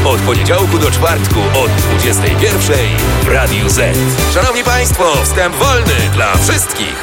Od poniedziałku do czwartku od 21 w Radiu Z. Szanowni Państwo, wstęp wolny dla wszystkich.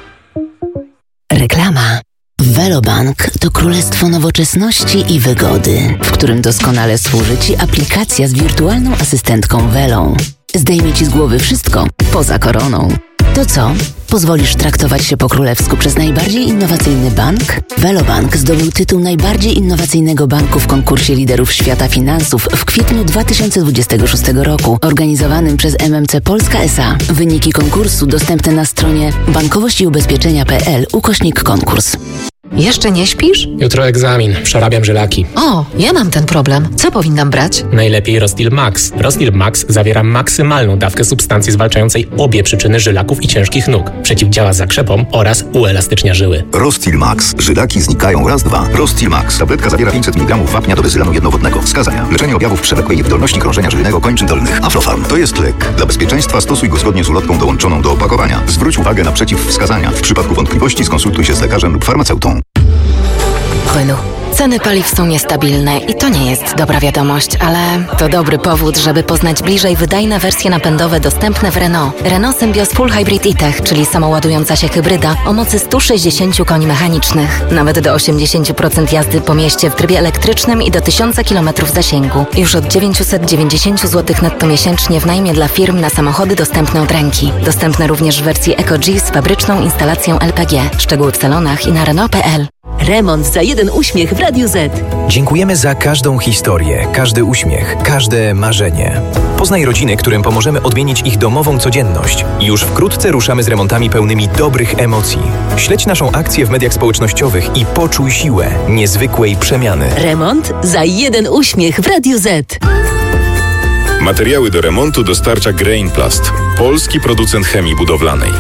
Reklama. Velobank to królestwo nowoczesności i wygody, w którym doskonale służy Ci aplikacja z wirtualną asystentką Velą. Zdejmie Ci z głowy wszystko poza koroną. To co? Pozwolisz traktować się po królewsku przez najbardziej innowacyjny bank? Velobank zdobył tytuł najbardziej innowacyjnego banku w konkursie liderów świata finansów w kwietniu 2026 roku, organizowanym przez MMC Polska S.A. Wyniki konkursu dostępne na stronie bankowościubezpieczenia.pl/konkurs. Jeszcze nie śpisz? Jutro egzamin, przerabiam żylaki. O, ja mam ten problem. Co powinnam brać? Najlepiej Rostil Max. Rostil Max zawiera maksymalną dawkę substancji zwalczającej obie przyczyny żylaków i ciężkich nóg. Przeciwdziała zakrzepom oraz uelastycznia żyły. Rostil Max. Żylaki znikają raz, dwa. Rostil Max. Tabletka zawiera 500 mg wapnia do bezylanu jednowodnego. Wskazania: leczenie objawów przewlekłej niewydolności krążenia żyjnego kończyn dolnych. Aflofarm. To jest lek. Dla bezpieczeństwa stosuj go zgodnie z ulotką dołączoną do opakowania. Zwróć uwagę na przeciwwskazania. W przypadku wątpliwości skonsultuj się z lekarzem lub farmaceutą. Renault. Ceny paliw są niestabilne i to nie jest dobra wiadomość, ale to dobry powód, żeby poznać bliżej wydajne wersje napędowe dostępne w Renault. Renault Symbioz Full Hybrid E-Tech, czyli samoładująca się hybryda o mocy 160 koni mechanicznych. Nawet do 80% jazdy po mieście w trybie elektrycznym i do 1000 km zasięgu. Już od 990 zł netto miesięcznie w najmie dla firm na samochody dostępne od ręki. Dostępne również w wersji Eco-G z fabryczną instalacją LPG. Szczegóły w salonach i na Renault.pl. Remont za jeden uśmiech w Radiu Z. Dziękujemy za każdą historię, każdy uśmiech, każde marzenie. Poznaj rodziny, którym pomożemy odmienić ich domową codzienność. Już wkrótce ruszamy z remontami pełnymi dobrych emocji. Śledź naszą akcję w mediach społecznościowych i poczuj siłę niezwykłej przemiany. Remont za jeden uśmiech w Radiu Z. Materiały do remontu dostarcza Grainplast, polski producent chemii budowlanej.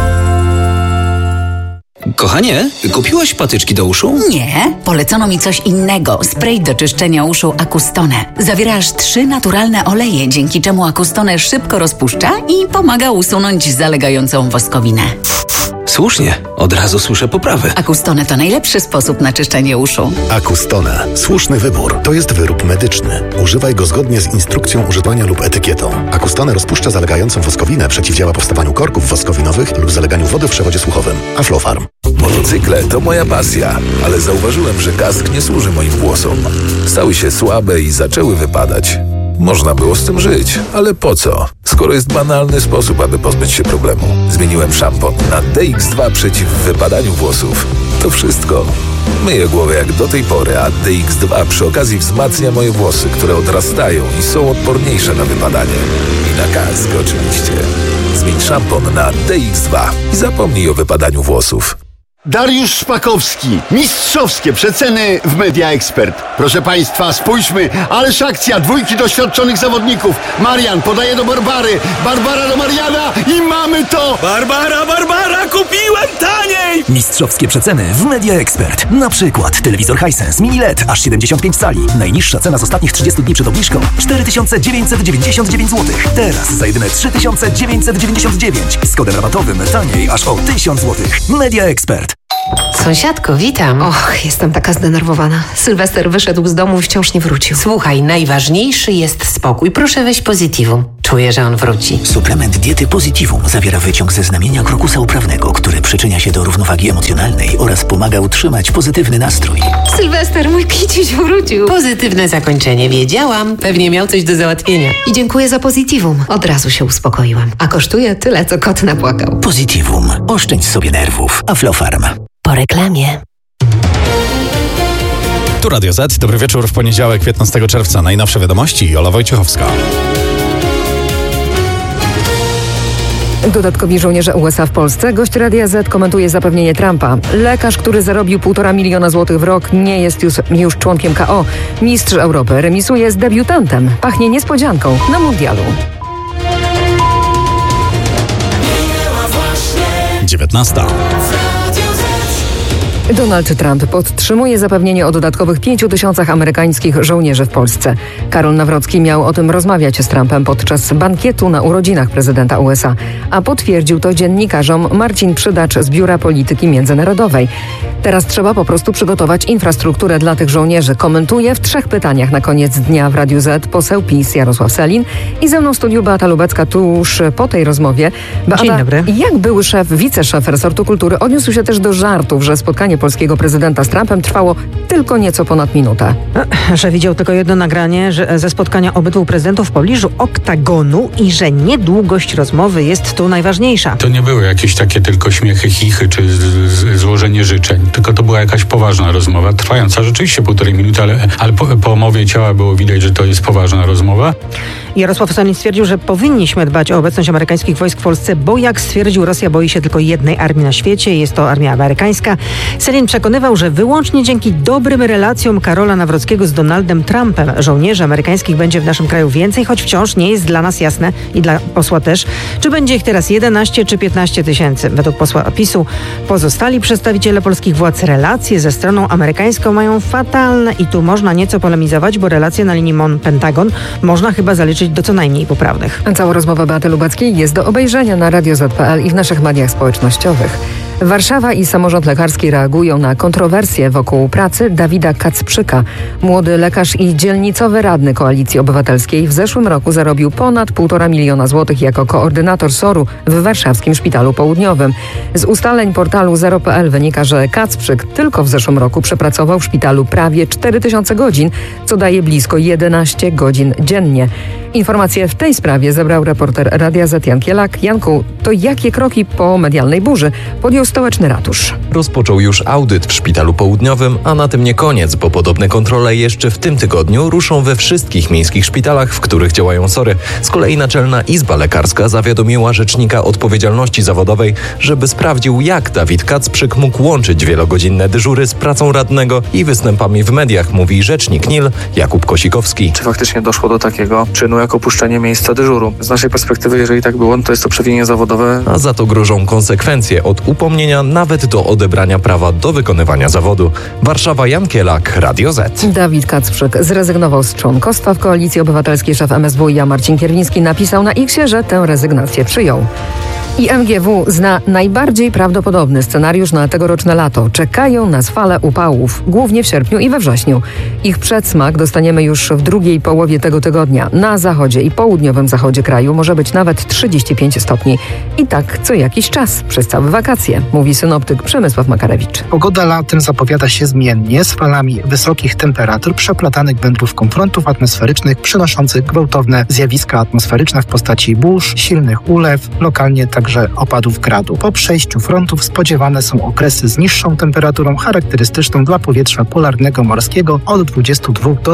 Kochanie, kupiłaś patyczki do uszu? Nie, polecono mi coś innego. Spray do czyszczenia uszu Acustone. Zawiera aż 3 naturalne oleje, dzięki czemu Acustone szybko rozpuszcza i pomaga usunąć zalegającą woskowinę. Słusznie, od razu słyszę poprawę. Acustone to najlepszy sposób na czyszczenie uszu. Acustone. Słuszny wybór. To jest wyrób medyczny. Używaj go zgodnie z instrukcją używania lub etykietą. Acustone rozpuszcza zalegającą woskowinę, przeciwdziała powstawaniu korków woskowinowych lub zaleganiu wody w przewodzie słuchowym. Aflofarm. Motocykle to moja pasja, ale zauważyłem, że kask nie służy moim włosom. Stały się słabe i zaczęły wypadać. Można było z tym żyć, ale po co? Skoro jest banalny sposób, aby pozbyć się problemu. Zmieniłem szampon na DX2 przeciw wypadaniu włosów. To wszystko. Myję głowę jak do tej pory, a DX2 przy okazji wzmacnia moje włosy, które odrastają i są odporniejsze na wypadanie. I na kask oczywiście. Zmień szampon na DX2 i zapomnij o wypadaniu włosów. Dariusz Szpakowski. Mistrzowskie przeceny w Media Expert. Proszę Państwa, spójrzmy, ależ akcja, 2 doświadczonych zawodników. Marian podaje do Barbary, Barbara do Mariana i mamy to! Barbara, kupiłem taniej! Mistrzowskie przeceny w Media Expert. Na przykład telewizor Hisense Mini LED aż 75 cali. Najniższa cena z ostatnich 30 dni przed obniżką 4999 zł. Teraz za jedyne 3999. Z kodem rabatowym taniej aż o 1000 zł. Media Expert. Sąsiadko, witam. Och, jestem taka zdenerwowana. Sylwester wyszedł z domu i wciąż nie wrócił. Słuchaj, najważniejszy jest spokój. Proszę weź Positivum. Czuję, że on wróci. Suplement diety Positivum zawiera wyciąg ze znamienia krokusa uprawnego, który przyczynia się do równowagi emocjonalnej oraz pomaga utrzymać pozytywny nastrój. Sylwester, mój kiciuś wrócił. Pozytywne zakończenie, wiedziałam. Pewnie miał coś do załatwienia. I dziękuję za Positivum. Od razu się uspokoiłam. A kosztuje tyle, co kot napłakał. Positivum. Oszczędź sobie nerwów. Aflofarm. Po reklamie. Tu Radio Z. Dobry wieczór w poniedziałek, 15 czerwca. Najnowsze wiadomości. Jola Wojciechowska. Dodatkowi żołnierze USA w Polsce. Gość Radia Z komentuje zapewnienie Trumpa. Lekarz, który zarobił 1,5 miliona złotych w rok, nie jest już członkiem KO. Mistrz Europy remisuje z debiutantem. Pachnie niespodzianką na mundialu. 19. Donald Trump podtrzymuje zapewnienie o dodatkowych 5000 amerykańskich żołnierzy w Polsce. Karol Nawrocki miał o tym rozmawiać z Trumpem podczas bankietu na urodzinach prezydenta USA, a potwierdził to dziennikarzom Marcin Przydacz z Biura Polityki Międzynarodowej. Teraz trzeba po prostu przygotować infrastrukturę dla tych żołnierzy. Komentuje w 3 pytaniach na koniec dnia w Radiu Z poseł PiS Jarosław Sellin i ze mną w studiu Beata Lubecka tuż po tej rozmowie. Beata, Dzień dobry. Jak były wiceszef resortu kultury odniósł się też do żartów, że spotkanie polskiego prezydenta z Trumpem trwało tylko nieco ponad minutę. Że widział tylko jedno nagranie ze spotkania obydwu prezydentów w pobliżu oktagonu i że nie długość rozmowy jest tu najważniejsza. To nie były jakieś takie tylko śmiechy, chichy czy złożenie życzeń, tylko to była jakaś poważna rozmowa, trwająca rzeczywiście 1,5 minuty, ale po mowie ciała było widać, że to jest poważna rozmowa. Jarosław Sellin stwierdził, że powinniśmy dbać o obecność amerykańskich wojsk w Polsce, bo jak stwierdził, Rosja boi się tylko jednej armii na świecie, jest to armia amerykańska. Sellin przekonywał, że wyłącznie dzięki dobrym relacjom Karola Nawrockiego z Donaldem Trumpem żołnierzy amerykańskich będzie w naszym kraju więcej, choć wciąż nie jest dla nas jasne i dla posła też, czy będzie ich teraz 11 czy 15 tysięcy. Według posła PiS-u pozostali przedstawiciele polskich władz relacje ze stroną amerykańską mają fatalne i tu można nieco polemizować, bo relacje na linii MON-Pentagon można chyba zaliczyć do co najmniej poprawnych. Cała rozmowa Beaty Lubeckiej jest do obejrzenia na radioz.pl i w naszych mediach społecznościowych. Warszawa i samorząd lekarski reagują na kontrowersje wokół pracy Dawida Kacprzyka. Młody lekarz i dzielnicowy radny Koalicji Obywatelskiej w zeszłym roku zarobił ponad 1,5 miliona złotych jako koordynator SOR-u w warszawskim Szpitalu Południowym. Z ustaleń portalu Zero.pl wynika, że Kacprzyk tylko w zeszłym roku przepracował w szpitalu prawie 4000 godzin, co daje blisko 11 godzin dziennie. Informacje w tej sprawie zebrał reporter Radia Z Jan Kielak. Janku, to jakie kroki po medialnej burzy podjął stołeczny ratusz? Rozpoczął już audyt w Szpitalu Południowym, a na tym nie koniec, bo podobne kontrole jeszcze w tym tygodniu ruszą we wszystkich miejskich szpitalach, w których działają SOR-y. Z kolei Naczelna Izba Lekarska zawiadomiła Rzecznika Odpowiedzialności Zawodowej, żeby sprawdził, jak Dawid Kacprzyk mógł łączyć wielogodzinne dyżury z pracą radnego i występami w mediach, mówi rzecznik NIL Jakub Kosikowski. Czy faktycznie doszło do takiego czynu jak opuszczenie miejsca dyżuru? Z naszej perspektywy, jeżeli tak było, to jest to przewinienie zawodowe. A za to grożą konsekwencje od upomnienia nawet do odebrania prawa do wykonywania zawodu. Warszawa, Jan Kielak, Radio Z. Dawid Kacprzyk zrezygnował z członkostwa w Koalicji Obywatelskiej. Szef MSWiA Marcin Kierwiński napisał na X-ie, że tę rezygnację przyjął. I MGW zna najbardziej prawdopodobny scenariusz na tegoroczne lato. Czekają nas fale upałów, głównie w sierpniu i we wrześniu. Ich przedsmak dostaniemy już w drugiej połowie tego tygodnia. Na zachodzie i południowym zachodzie kraju może być nawet 35 stopni. I tak co jakiś czas, przez całe wakacje, mówi synoptyk Przemysław Makarewicz. Pogoda latem zapowiada się zmiennie, z falami wysokich temperatur przeplatanych wędrówką frontów atmosferycznych przynoszących gwałtowne zjawiska atmosferyczne w postaci burz, silnych ulew, lokalnie także opadów gradu. Po przejściu frontów spodziewane są okresy z niższą temperaturą charakterystyczną dla powietrza polarnego morskiego od 22 do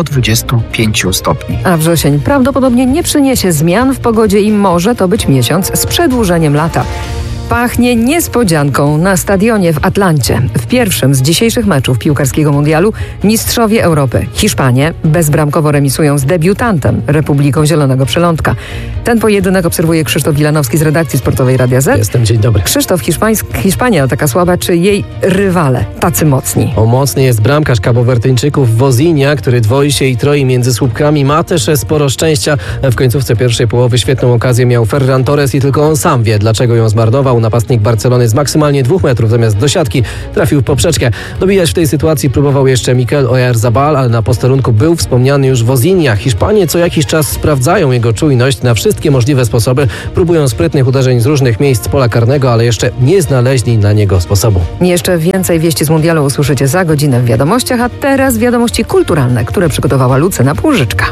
25 stopni. A wrzesień prawdopodobnie nie przyniesie zmian w pogodzie i może to być miesiąc z przedłużeniem lata. Pachnie niespodzianką na stadionie w Atlancie. W pierwszym z dzisiejszych meczów piłkarskiego mundialu mistrzowie Europy, Hiszpanie, bezbramkowo remisują z debiutantem, Republiką Zielonego Przylądka. Ten pojedynek obserwuje Krzysztof Wilanowski z redakcji sportowej Radia Z. Jestem, dzień dobry. Krzysztof, Hiszpania taka słaba, czy jej rywale tacy mocni? Mocny jest bramkarz kabowertyńczyków Wozinia, który dwoi się i troi między słupkami. Ma też sporo szczęścia. W końcówce pierwszej połowy świetną okazję miał Ferran Torres i tylko on sam wie, dlaczego ją zmarnował. Napastnik Barcelony z maksymalnie 2 metrów zamiast do siatki trafił w poprzeczkę. Dobijać w tej sytuacji próbował jeszcze Mikel Oyarzabal, ale na posterunku był wspomniany już Wozinia. Hiszpanie co jakiś czas sprawdzają jego czujność na wszystkie możliwe sposoby. Próbują sprytnych uderzeń z różnych miejsc pola karnego, ale jeszcze nie znaleźli na niego sposobu. Jeszcze więcej wieści z mundialu usłyszycie za godzinę w wiadomościach, a teraz wiadomości kulturalne, które przygotowała Lucyna Płużyczka.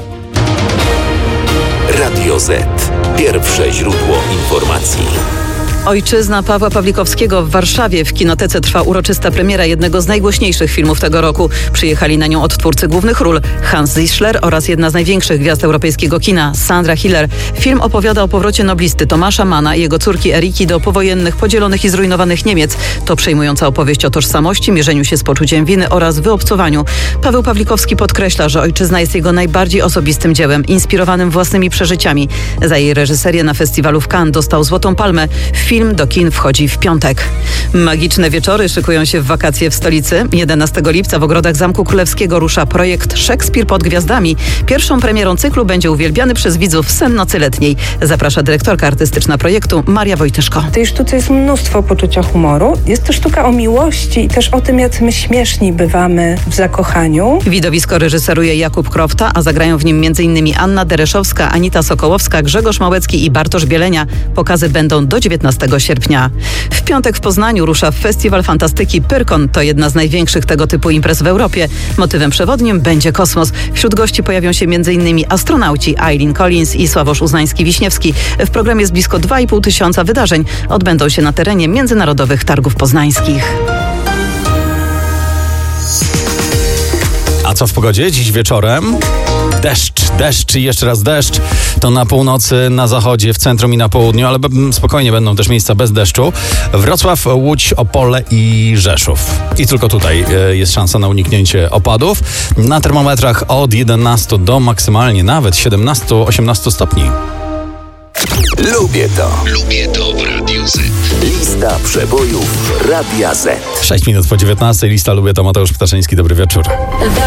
Radio Z. Pierwsze źródło informacji. Ojczyzna Pawła Pawlikowskiego w Warszawie. W Kinotece trwa uroczysta premiera jednego z najgłośniejszych filmów tego roku. Przyjechali na nią odtwórcy głównych ról Hans Zisler oraz jedna z największych gwiazd europejskiego kina, Sandra Hiller. Film opowiada o powrocie noblisty Tomasza Manna i jego córki Eriki do powojennych, podzielonych i zrujnowanych Niemiec. To przejmująca opowieść o tożsamości, mierzeniu się z poczuciem winy oraz wyobcowaniu. Paweł Pawlikowski podkreśla, że ojczyzna jest jego najbardziej osobistym dziełem, inspirowanym własnymi przeżyciami. Za jej reżyserię na festiwalu w Cannes dostał Złotą Palmę. W Film do kin wchodzi w piątek. Magiczne wieczory szykują się w wakacje w stolicy. 11 lipca w ogrodach Zamku Królewskiego rusza projekt Szekspir pod gwiazdami. Pierwszą premierą cyklu będzie uwielbiany przez widzów Sen nocy letniej. Zaprasza dyrektorka artystyczna projektu Maria Wojtyszko. W tej sztuce jest mnóstwo poczucia humoru. Jest to sztuka o miłości i też o tym, jak my śmieszni bywamy w zakochaniu. Widowisko reżyseruje Jakub Krofta, a zagrają w nim m.in. Anna Dereszowska, Anita Sokołowska, Grzegorz Małecki i Bartosz Bielenia. Pokazy będą do 19 sierpnia. W piątek w Poznaniu rusza Festiwal Fantastyki Pyrkon. To jedna z największych tego typu imprez w Europie. Motywem przewodnim będzie kosmos. Wśród gości pojawią się m.in. astronauci Eileen Collins i Sławosz Uznański-Wiśniewski. W programie jest blisko 2,5 tysiąca wydarzeń. Odbędą się na terenie Międzynarodowych Targów Poznańskich. A co w pogodzie dziś wieczorem? Deszcz i jeszcze raz deszcz. To na północy, na zachodzie, w centrum i na południu, ale spokojnie będą też miejsca bez deszczu. Wrocław, Łódź, Opole i Rzeszów. I tylko tutaj jest szansa na uniknięcie opadów. Na termometrach od 11 do maksymalnie nawet 17-18 stopni. Lubię to w Radiu Z. Lista przebojów Radia Z. 6 minut po 19. Lista Lubię to Mateusz Ptaszyński. Dobry wieczór.